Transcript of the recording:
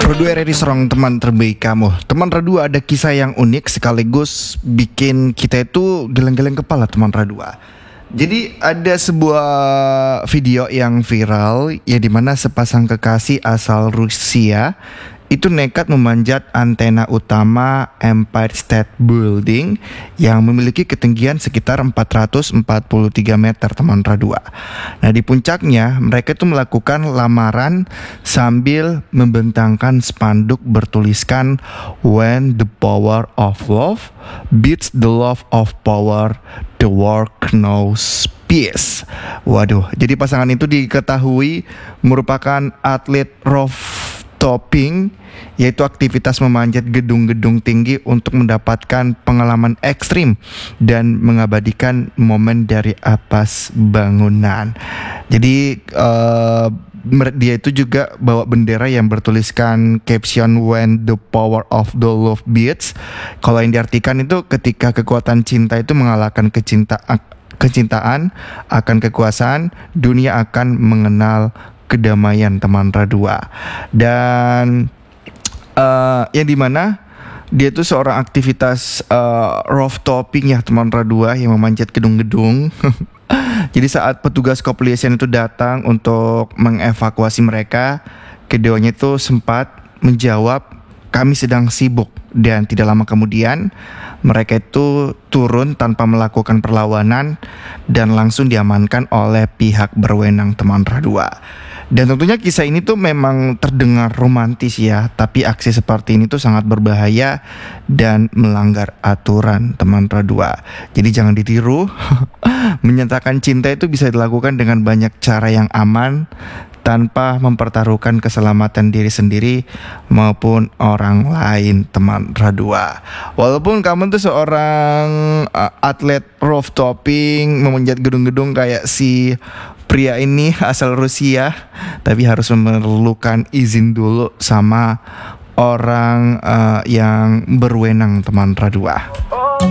Radua Ready Serong teman terbaik kamu. Teman Radua ada kisah yang unik sekaligus bikin kita itu geleng-geleng kepala teman Radua. Jadi ada sebuah video yang viral ya dimana sepasang kekasih asal Rusia itu nekat memanjat antena utama Empire State Building yang memiliki ketinggian sekitar 443 meter teman Radua. Nah di puncaknya mereka itu melakukan lamaran sambil membentangkan spanduk bertuliskan "When the power of love beats the love of power, the world knows peace." Waduh, jadi pasangan itu diketahui merupakan atlet rooftoping, yaitu aktivitas memanjat gedung-gedung tinggi untuk mendapatkan pengalaman ekstrim dan mengabadikan momen dari atas bangunan. Jadi dia itu juga bawa bendera yang bertuliskan caption "When the power of the love beats". Kalau yang diartikan itu ketika kekuatan cinta itu mengalahkan kecintaan akan kekuasaan, dunia akan mengenal kedamaian teman Radua. Dan yang dimana dia tuh seorang aktivitas rooftoping ya teman Radua yang memanjat gedung-gedung. Jadi saat petugas kepolisian itu datang untuk mengevakuasi mereka, keduanya itu sempat menjawab, "Kami sedang sibuk." Dan tidak lama kemudian mereka itu turun tanpa melakukan perlawanan dan langsung diamankan oleh pihak berwenang teman Radua. Dan tentunya kisah ini tuh memang terdengar romantis ya, tapi aksi seperti ini tuh sangat berbahaya dan melanggar aturan teman Radua. Jadi jangan ditiru. Menyatakan cinta itu bisa dilakukan dengan banyak cara yang aman tanpa mempertaruhkan keselamatan diri sendiri maupun orang lain teman Radua. Walaupun kamu tuh seorang atlet rooftoping memanjat gedung-gedung kayak si pria ini asal Rusia, tapi harus memerlukan izin dulu sama orang yang berwenang teman Radua.